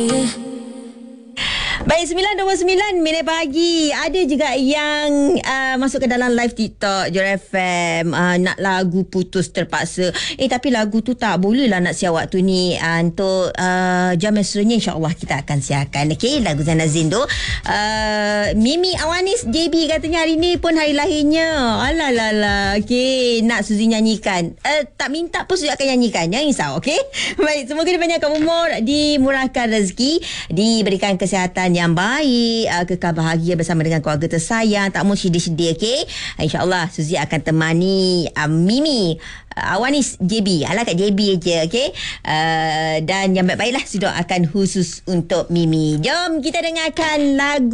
Baik, 9.29 minit pagi. Ada juga yang masuk ke dalam live TikTok Joy FM, nak lagu Putus Terpaksa. Tapi lagu tu tak boleh lah nak siap waktu ni. Untuk jam esoknya insyaAllah kita akan siarkan. Okay, lagu Zainal Zain tu. Mimi Awanis JB katanya hari ni pun hari lahirnya. Alalala. Okay, nak Suzy nyanyikan. Tak minta pun Suzy akan nyanyikan. Jangan risau, okay? Baik, semoga dipanjangkan umur, dimurahkan rezeki, diberikan kesihatan yang baik, kekal bahagia bersama dengan keluarga tersayang, tak mau sedih-sedih, okey? InsyaAllah Suzy akan temani Mimi Awanis JB. Alah kat JB je, okey? Dan yang baik-baiklah Suzy doakan khusus untuk Mimi. Jom kita dengarkan lagu